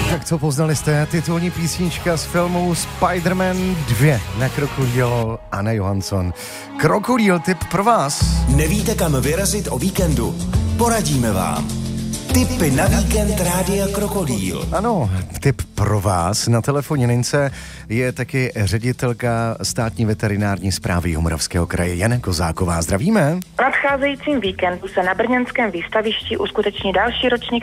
Tak co, poznali jste titulní písnička z filmu Spider-Man 2 na Krokodil, Anna Johansson. Krokodil, tip pro vás. Nevíte, kam vyrazit o víkendu? Poradíme vám. Tipy na víkend Rádia Krokodil. Ano, tip pro vás. Na telefonní lince je taky ředitelka státní veterinární správy Jihomoravského kraje Jana Kozáková. Zdravíme. V nadcházejícím víkendu se na brněnském výstavišti uskuteční další ročník